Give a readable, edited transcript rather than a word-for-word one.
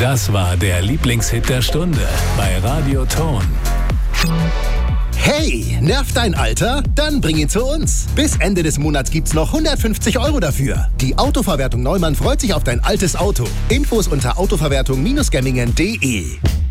Das war der Lieblingshit der Stunde bei Radio Ton. Hey, nervt dein Alter? Dann bring ihn zu uns. Bis Ende des Monats gibt's noch 150 € dafür. Die Autoverwertung Neumann freut sich auf dein altes Auto. Infos unter autoverwertung-gemmingen.de.